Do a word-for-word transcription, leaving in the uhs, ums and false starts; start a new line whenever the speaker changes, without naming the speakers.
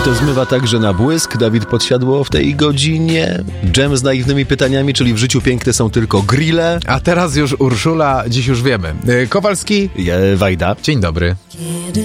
to zmywa także na błysk. Dawid Podsiadło w tej godzinie. Dżem z naiwnymi pytaniami, czyli w życiu piękne są tylko grille.
A teraz już Urszula, dziś już wiemy. Kowalski.
Je, Wajda.
Dzień dobry.
Kiedy